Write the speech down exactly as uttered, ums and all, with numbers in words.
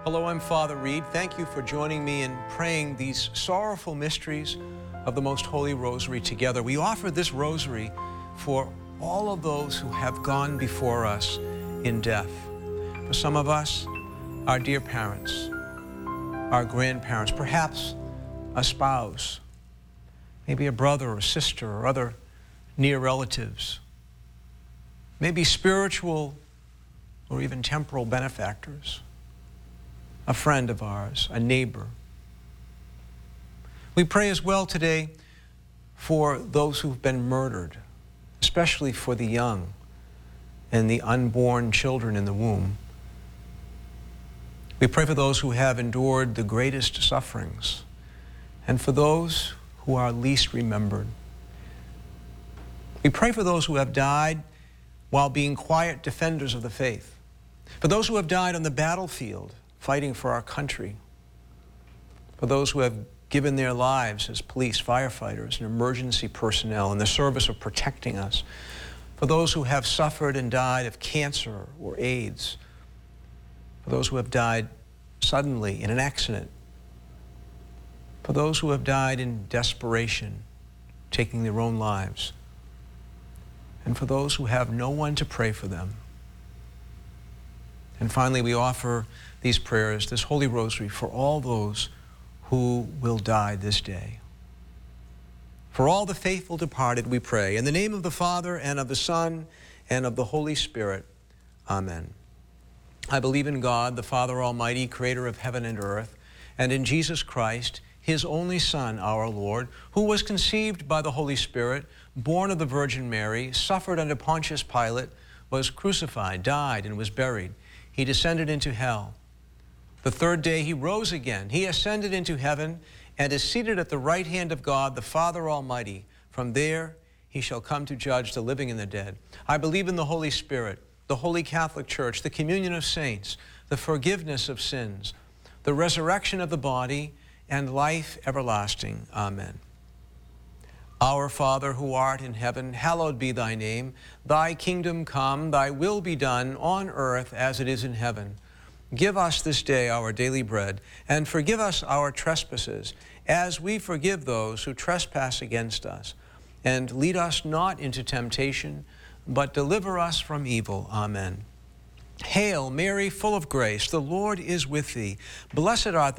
Hello, I'm Father Reed. Thank you for joining me in praying these sorrowful mysteries of the Most Holy Rosary together. We offer this rosary for all of those who have gone before us in death. For some of us, our dear parents, our grandparents, perhaps a spouse, maybe a brother or sister or other near relatives, maybe spiritual or even temporal benefactors, a friend of ours, a neighbor. We pray as well today for those who've been murdered, especially for the young and the unborn children in the womb. We pray for those who have endured the greatest sufferings and for those who are least remembered. We pray for those who have died while being quiet defenders of the faith, for those who have died on the battlefield fighting for our country, for those who have given their lives as police, firefighters, and emergency personnel in the service of protecting us, for those who have suffered and died of cancer or AIDS, for those who have died suddenly in an accident, for those who have died in desperation, taking their own lives, and for those who have no one to pray for them. And finally, we offer these prayers, this Holy Rosary, for all those who will die this day. For all the faithful departed, we pray. In the name of the Father, and of the Son, and of the Holy Spirit. Amen. I believe in God, the Father Almighty, creator of heaven and earth, and in Jesus Christ, his only Son, our Lord, who was conceived by the Holy Spirit, born of the Virgin Mary, suffered under Pontius Pilate, was crucified, died, and was buried. He descended into hell. The third day he rose again. He ascended into heaven and is seated at the right hand of God, the Father Almighty. From there he shall come to judge the living and the dead. I believe in the Holy Spirit, the Holy Catholic Church, the communion of saints, the forgiveness of sins, the resurrection of the body, and life everlasting. Amen. Our Father, who art in heaven, hallowed be thy name. Thy kingdom come, thy will be done on earth as it is in heaven. Give us this day our daily bread, and forgive us our trespasses, as we forgive those who trespass against us. And lead us not into temptation, but deliver us from evil. Amen. Hail Mary, full of grace, the Lord is with thee. Blessed art thou